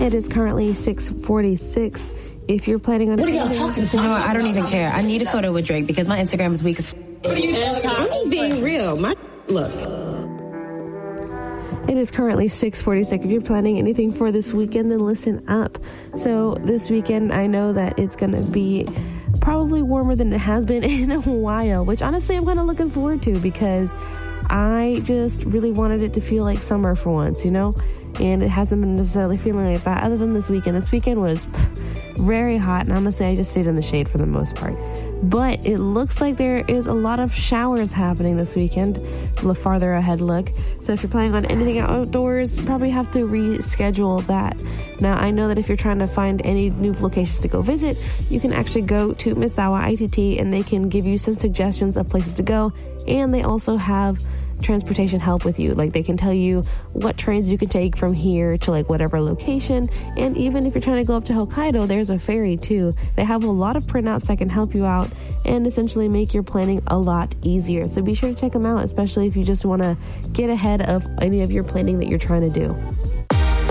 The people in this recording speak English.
It is currently 6:46. If you're planning on... What are y'all talking about? You know what? I don't even care. I need a photo with Drake because my Instagram is weak as... I'm just being real. Look. It is currently 6:46. If you're planning anything for this weekend, then listen up. So this weekend, I know that it's going to be probably warmer than it has been in a while, which honestly I'm kind of looking forward to because I just really wanted it to feel like summer for once, you know? And it hasn't been necessarily feeling like that other than this weekend. This weekend was very hot, and honestly, I just stayed in the shade for the most part. But it looks like there is a lot of showers happening this weekend, the farther ahead look. So if you're planning on anything outdoors, you probably have to reschedule that. Now, I know that if you're trying to find any new locations to go visit, you can actually go to Misawa ITT, and they can give you some suggestions of places to go. And they also have transportation help with you. Like, they can tell you what trains you can take from here to like whatever location. And even if you're trying to go up to Hokkaido, there's a ferry too. They have a lot of printouts that can help you out and essentially make your planning a lot easier. So be sure to check them out, especially if you just want to get ahead of any of your planning that you're trying to do.